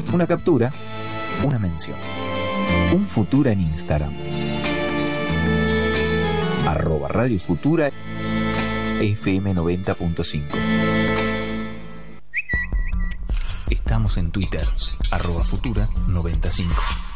Una captura, una mención. Un Futura en Instagram. @Radio Futura FM 90.5. Estamos en Twitter, @Futura 95.